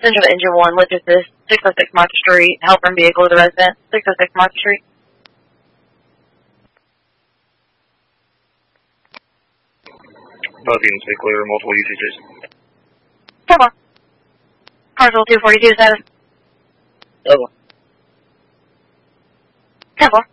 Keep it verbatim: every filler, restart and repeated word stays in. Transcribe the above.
Center of Engine one, which is this six oh six Market Street, helper and vehicle to the resident, six oh six Market Street. Both units be clear, multiple usages. ten four. Parcel two forty-two status. Over. ten four.